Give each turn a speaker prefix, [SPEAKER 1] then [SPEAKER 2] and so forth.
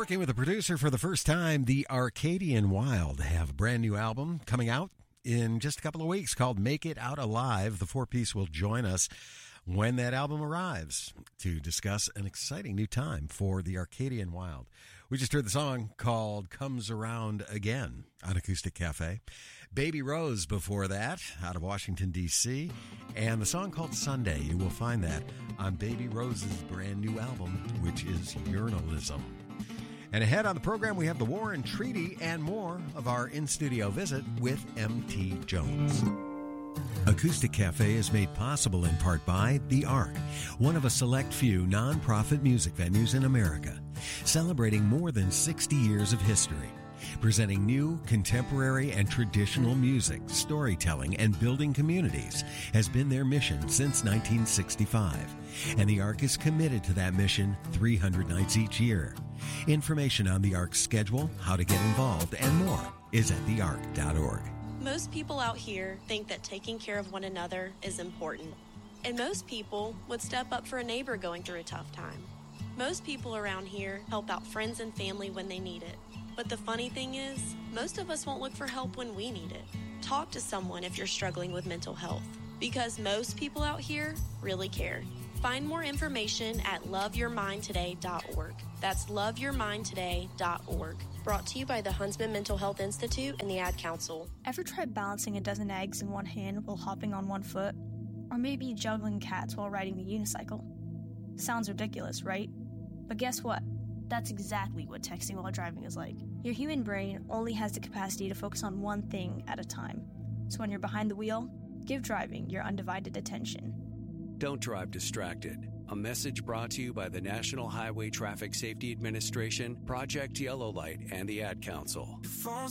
[SPEAKER 1] Working with a producer for the first time, the Arcadian Wild have a brand new album coming out in just a couple of weeks called Make It Out Alive. The four-piece will join us when that album arrives to discuss an exciting new time for the Arcadian Wild. We just heard the song called Comes Around Again on Acoustic Cafe. Baby Rose before that, out of Washington, D.C., and the song called Sunday. You will find that on Baby Rose's brand new album, which is Urinalism. And ahead on the program, we have the Warren Treaty and more of our in-studio visit with M.T. Jones. Acoustic Cafe is made possible in part by The Ark, one of a select few non-profit music venues in America, celebrating more than 60 years of history. Presenting new, contemporary, and traditional music, storytelling, and building communities has been their mission since 1965. And the Ark is committed to that mission 300 nights each year. Information on the Ark's schedule, how to get involved, and more is at theark.org.
[SPEAKER 2] Most people out here think that taking care of one another is important. And most people would step up for a neighbor going through a tough time. Most people around here help out friends and family when they need it. But the funny thing is, most of us won't look for help when we need it. Talk to someone if you're struggling with mental health, because most people out here really care. Find more information at loveyourmindtoday.org. That's loveyourmindtoday.org. Brought to you by the Huntsman Mental Health Institute and the Ad Council.
[SPEAKER 3] Ever tried balancing a dozen eggs in one hand while hopping on one foot? Or maybe juggling cats while riding the unicycle? Sounds ridiculous, right? But guess what? That's exactly what texting while driving is like. Your human brain only has the capacity to focus on one thing at a time. So when you're behind the wheel, give driving your undivided attention.
[SPEAKER 4] Don't drive distracted. A message brought to you by the National Highway Traffic Safety Administration, Project Yellow Light, and the Ad Council.